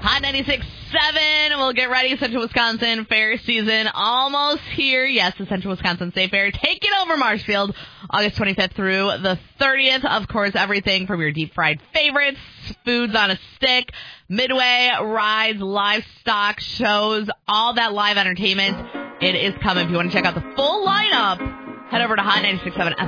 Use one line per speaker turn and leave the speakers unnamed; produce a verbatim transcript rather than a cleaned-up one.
Hot ninety-six point seven. We'll get ready. Central Wisconsin Fair season almost here. Yes, the Central Wisconsin State Fair taking over Marshfield August twenty-fifth through the thirtieth. Of course, everything from your deep-fried favorites, foods on a stick, midway, rides, livestock shows, all that live entertainment. It is coming. If you want to check out the full lineup, head over to hot ninety-six point seven